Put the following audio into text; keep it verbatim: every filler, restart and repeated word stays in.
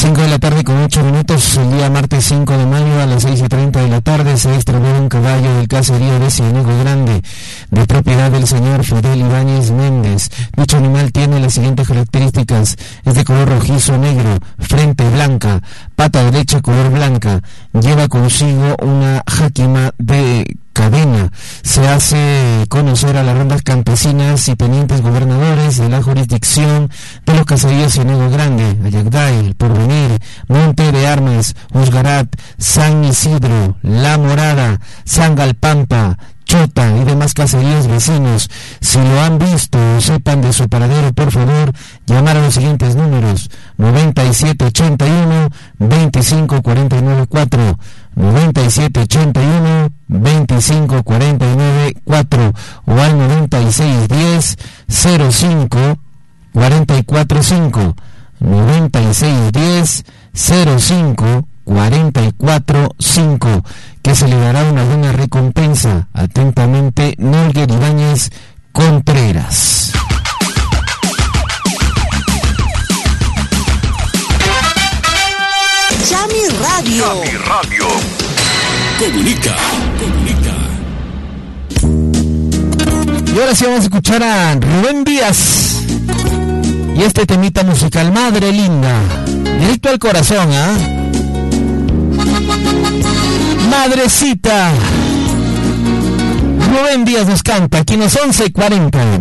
cinco de la tarde con ocho minutos, el día martes cinco de mayo a las seis y treinta de la tarde se estrenó un caballo del caserío de Ciénego Grande, de propiedad del señor Fidel Ibáñez Méndez. Dicho animal tiene las siguientes características: es de color rojizo negro, frente blanca, pata derecha color blanca, lleva consigo una jáquima de cadena. Se hace conocer a las rondas campesinas y tenientes gobernadores de la jurisdicción de los caseríos Ciénego Grande, Ayacday, El Porvenir, Monte de Armas, Usgarat, San Isidro, La Morada, San Galpampa, Chota y demás caseríos vecinos. Si lo han visto o sepan de su paradero, por favor, llamar a los siguientes números: noventa y siete ochenta y uno, veinticinco cuarenta y nueve cuatro, noventa y siete ochenta y uno, veinticinco cuarenta y nueve cuatro, o al noventa y seis diez, cero cinco, cuarenta y cuatro cinco, noventa y seis diez, cero cinco, cuarenta y cuatro cinco, que se le dará una buena recompensa. Atentamente, Nolger Ibáñez Contreras. Chami Radio. Chami Radio. Comunica, comunica. Y ahora sí vamos a escuchar a Rubén Díaz y este temita musical, Madre Linda, directo al corazón, ¿ah? ¿eh? Madrecita. Rubén Díaz nos canta aquí en los once y cuarenta.